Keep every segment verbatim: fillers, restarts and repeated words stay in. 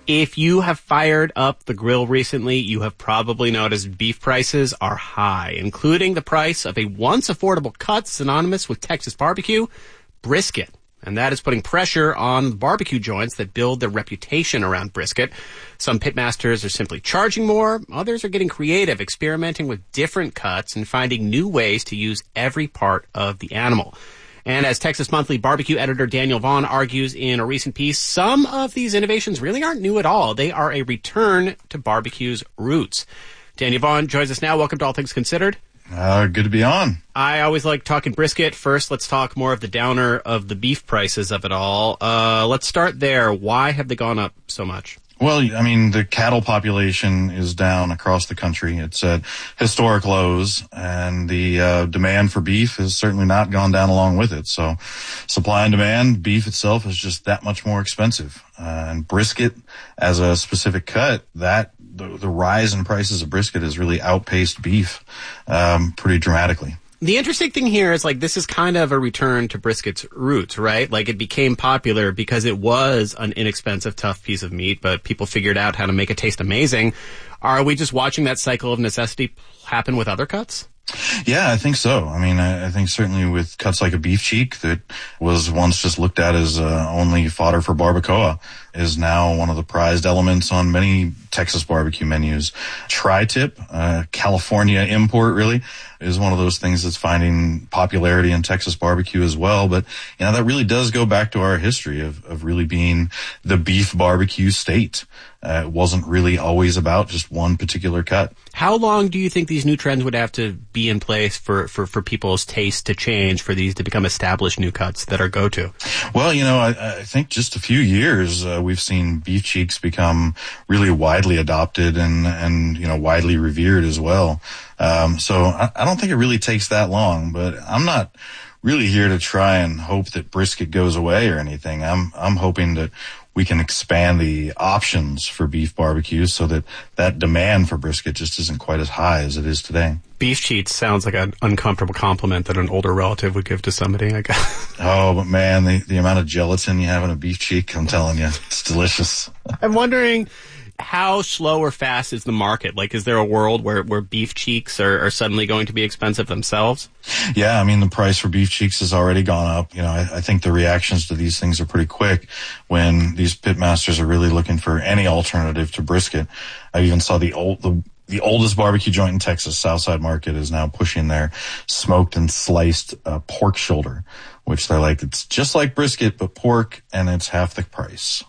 If you have fired up the grill recently, you have probably noticed beef prices are high, including the price of a once affordable cut synonymous with Texas barbecue, brisket. And that is putting pressure on barbecue joints that build their reputation around brisket. Some pitmasters are simply charging more. Others are getting creative, experimenting with different cuts and finding new ways to use every part of the animal. And as Texas Monthly barbecue editor Daniel Vaughn argues in a recent piece, some of these innovations really aren't new at all. They are a return to barbecue's roots. Daniel Vaughn joins us now. Welcome to All Things Considered. Uh, good to be on. I always like talking brisket. First, let's talk more of the downer of the beef prices of it all. Uh, let's start there. Why have they gone up so much? Well, I mean, the cattle population is down across the country. It's at historic lows, and the uh, demand for beef has certainly not gone down along with it. So supply and demand, beef itself is just that much more expensive. Uh, and brisket, as a specific cut, that the, the rise in prices of brisket has really outpaced beef um, pretty dramatically. The interesting thing here is, like, this is kind of a return to brisket's roots, right? Like, it became popular because it was an inexpensive, tough piece of meat, but people figured out how to make it taste amazing. Are we just watching that cycle of necessity happen with other cuts? Yeah, I think so. I mean, I, I think certainly with cuts like a beef cheek that was once just looked at as uh, only fodder for barbacoa is now one of the prized elements on many Texas barbecue menus. Tri-tip, uh, California import really, is one of those things that's finding popularity in Texas barbecue as well. But, you know, that really does go back to our history of, of really being the beef barbecue state. Uh, it wasn't really always about just one particular cut. How long do you think these new trends would have to be in place for, for, for people's taste to change, for these to become established new cuts that are go-to? Well, you know, I, I think just a few years, uh, we've seen beef cheeks become really widely adopted and, and, you know, widely revered as well. Um, so I, I don't think it really takes that long, but I'm not really here to try and hope that brisket goes away or anything. I'm, I'm hoping that we can expand the options for beef barbecues so that that demand for brisket just isn't quite as high as it is today. Beef cheeks sounds like an uncomfortable compliment that an older relative would give to somebody, I guess. Oh, but man, the, the amount of gelatin you have in a beef cheek, I'm telling you, it's delicious. I'm wondering, how slow or fast is the market? Like, is there a world where, where beef cheeks are, are suddenly going to be expensive themselves? Yeah, I mean, the price for beef cheeks has already gone up. You know, I, I think the reactions to these things are pretty quick when these pitmasters are really looking for any alternative to brisket. I even saw the old, the, the oldest barbecue joint in Texas, Southside Market, is now pushing their smoked and sliced uh, pork shoulder, which they're like, it's just like brisket, but pork, and it's half the price.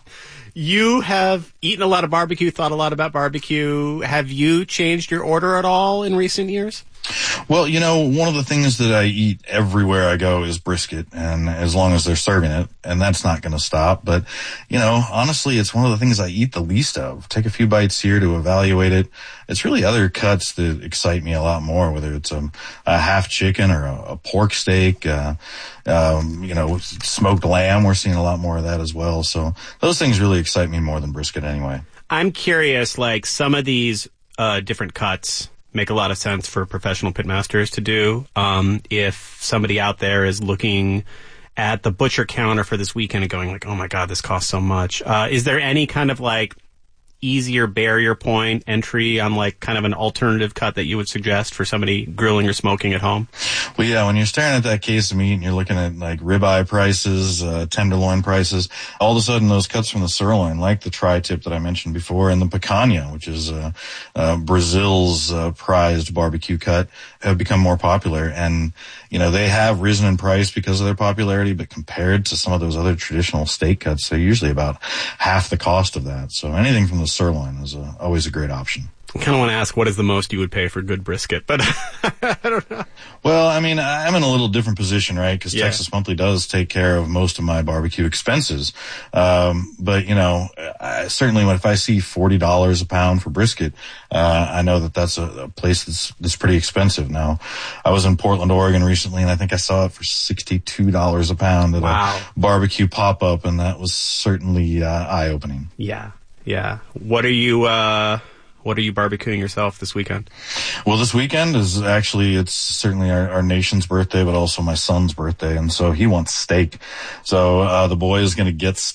You have eaten a lot of barbecue, thought a lot about barbecue. Have you changed your order at all in recent years? Well, you know, one of the things that I eat everywhere I go is brisket, and as long as they're serving it, and that's not going to stop. But, you know, honestly, it's one of the things I eat the least of. Take a few bites here to evaluate it. It's really other cuts that excite me a lot more, whether it's a, a half chicken or a, a pork steak, uh, um, you know, smoked lamb. We're seeing a lot more of that as well. So those things really excite me more than brisket anyway. I'm curious, like, some of these uh, different cuts make a lot of sense for professional pitmasters to do. Um, if somebody out there is looking at the butcher counter for this weekend and going like, oh my God, this costs so much. Uh, is there any kind of like easier barrier point entry on like kind of an alternative cut that you would suggest for somebody grilling or smoking at home? Well, yeah, when you're staring at that case of meat and you're looking at like ribeye prices, uh, tenderloin prices, all of a sudden those cuts from the sirloin, like the tri-tip that I mentioned before, and the picanha, which is uh, uh, Brazil's uh, prized barbecue cut, have become more popular. And, you know, they have risen in price because of their popularity, but compared to some of those other traditional steak cuts, they're usually about half the cost of that. So anything from the sirloin is a, always a great option. I kind of want to ask, what is the most you would pay for good brisket? But I don't know. Well, I mean, I'm in a little different position, right? Because yeah. Texas Monthly does take care of most of my barbecue expenses. Um, but, you know, I, certainly if I see forty dollars a pound for brisket, uh, I know that that's a, a place that's, that's pretty expensive. Now, I was in Portland, Oregon recently, and I think I saw it for sixty-two dollars a pound at wow. a barbecue pop-up, and that was certainly uh, eye-opening. Yeah, yeah. What are you... Uh What are you barbecuing yourself this weekend? Well, this weekend is actually, it's certainly our, our nation's birthday, but also my son's birthday. And so he wants steak. So, uh, the boy is going to get steak.